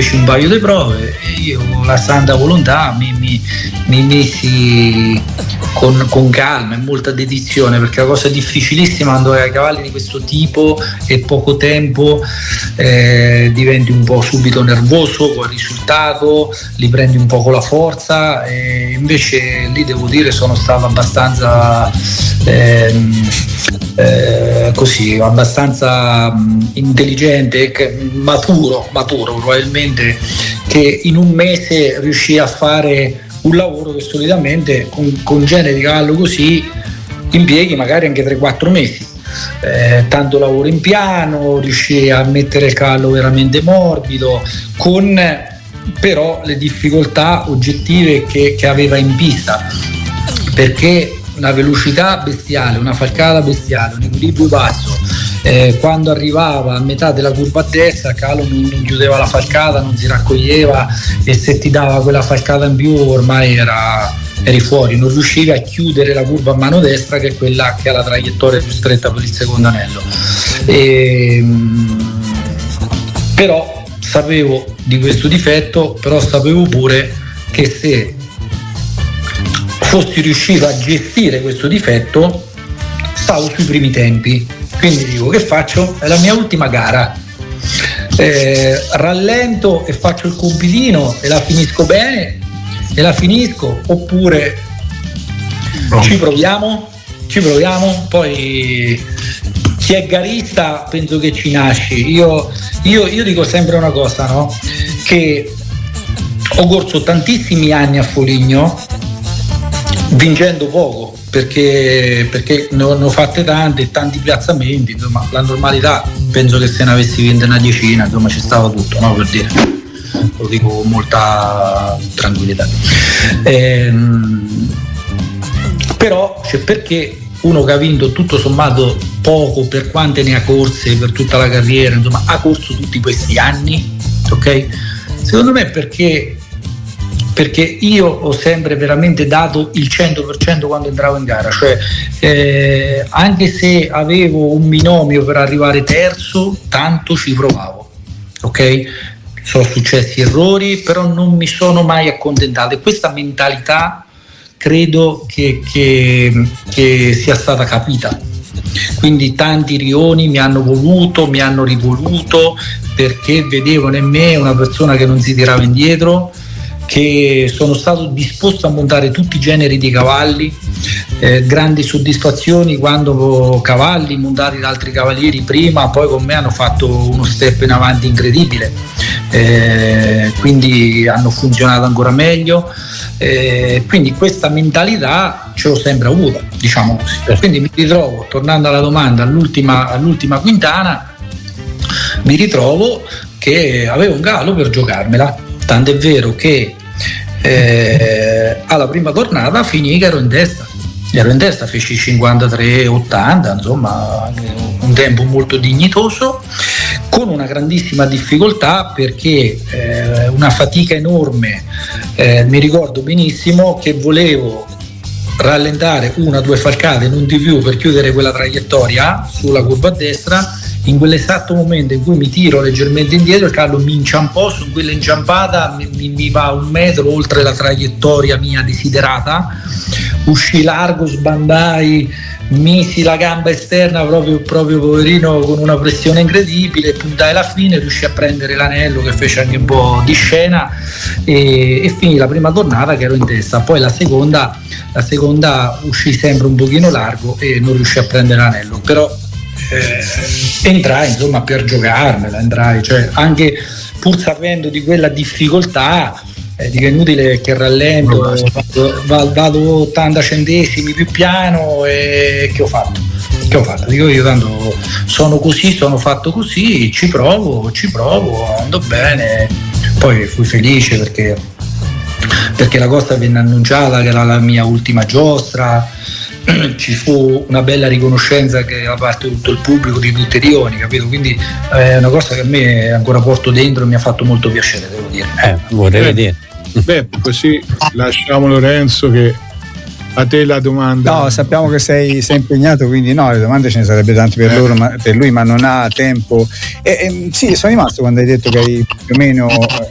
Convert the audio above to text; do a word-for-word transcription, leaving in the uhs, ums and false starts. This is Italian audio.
feci un paio di prove e io con la santa volontà mi, mi, mi messi con, con calma e molta dedizione, perché la cosa è difficilissima quando hai cavalli di questo tipo e poco tempo, eh, diventi un po' subito nervoso col risultato, li prendi un po' con la forza, e invece lì devo dire sono stato abbastanza ehm, eh, così abbastanza mh, intelligente, che, maturo maturo probabilmente, che in un mese riuscì a fare un lavoro che solitamente con, con genere di cavallo così impieghi magari anche tre quattro mesi. Eh, tanto lavoro in piano, riuscì a mettere il cavallo veramente morbido, con però le difficoltà oggettive che, che aveva in pista, perché una velocità bestiale, una falcata bestiale, un equilibrio basso, eh, quando arrivava a metà della curva a destra il cavallo non, non chiudeva la falcata, non si raccoglieva, e se ti dava quella falcata in più ormai era eri fuori, non riuscivi a chiudere la curva a mano destra, che è quella che ha la traiettoria più stretta per il secondo anello. E, però sapevo di questo difetto, però sapevo pure che se fossi riuscito a gestire questo difetto stavo sui primi tempi, quindi dico che faccio? È la mia ultima gara, eh, rallento e faccio il compitino e la finisco bene e la finisco, oppure oh. ci proviamo ci proviamo poi chi è garista penso che ci nasci. Io, io, io dico sempre una cosa, no? Che ho corso tantissimi anni a Foligno vincendo poco, perché, perché ne ho fatte tante, tanti piazzamenti, insomma la normalità penso che se ne avessi vinte una decina, insomma ci stava tutto, no? Per dire, lo dico con molta tranquillità. Ehm, però c'è, perché uno che ha vinto tutto sommato poco per quante ne ha corse per tutta la carriera, insomma ha corso tutti questi anni, ok? Secondo me perché perché io ho sempre veramente dato il cento per cento quando entravo in gara, cioè eh, anche se avevo un binomio per arrivare terzo, tanto ci provavo, ok? Sono successi errori, però non mi sono mai accontentato, e questa mentalità credo che, che, che sia stata capita. Quindi tanti rioni mi hanno voluto, mi hanno rivoluto, perché vedevano in me una persona che non si tirava indietro, che sono stato disposto a montare tutti i generi di cavalli, eh, grandi soddisfazioni quando cavalli montati da altri cavalieri prima poi con me hanno fatto uno step in avanti incredibile, eh, quindi hanno funzionato ancora meglio, eh, quindi questa mentalità ce l'ho sempre avuta, diciamo così. Quindi mi ritrovo, tornando alla domanda, all'ultima, all'ultima quintana, mi ritrovo che avevo un cavallo per giocarmela, tant'è vero che Eh, alla prima tornata finì che ero in testa ero in testa feci cinquantatré ottanta, insomma un tempo molto dignitoso, con una grandissima difficoltà, perché eh, una fatica enorme, eh, mi ricordo benissimo che volevo rallentare una o due falcate, non di più, per chiudere quella traiettoria sulla curva a destra. In quell'esatto momento in cui mi tiro leggermente indietro, il cavallo mi inciampò, su quella inciampata mi, mi, mi va un metro oltre la traiettoria mia desiderata, uscì largo, sbandai, misi la gamba esterna proprio, proprio poverino con una pressione incredibile, puntai la fine, riuscì a prendere l'anello che fece anche un po' di scena, e, e finì la prima tornata che ero in testa. Poi la seconda, la seconda uscì sempre un pochino largo e non riuscì a prendere l'anello, però Eh, entrai insomma per giocarmela, entrai, cioè anche pur sapendo di quella difficoltà, eh, dico è inutile che rallento, vado, vado ottanta centesimi più piano, e che ho fatto? Che ho fatto? Dico io tanto sono così, sono fatto così, ci provo, ci provo, andò bene, poi fui felice perché perché la cosa venne annunciata che era la mia ultima giostra. Ci fu una bella riconoscenza che da parte di tutto il pubblico, di tutti i rioni, capito? Quindi è una cosa che a me ancora porto dentro e mi ha fatto molto piacere, devo dire. Eh, vorrei vedere. Beh, così lasciamo Lorenzo, che a te la domanda. No, sappiamo che sei, sei impegnato, quindi no, le domande ce ne sarebbe tante per, eh. loro, ma, per lui, ma non ha tempo. E, e, sì, sono rimasto quando hai detto che hai più o meno